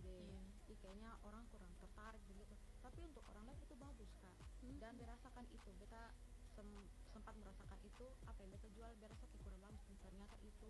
deh. Iya. Ih, kayaknya orang kurang tertarik begitu, tapi untuk orang lain itu bagus kak. Dan Mhm. berasakan itu beta sempat merasakan itu, apa yang beta jual berasa kayak kurang bagus dan ternyata itu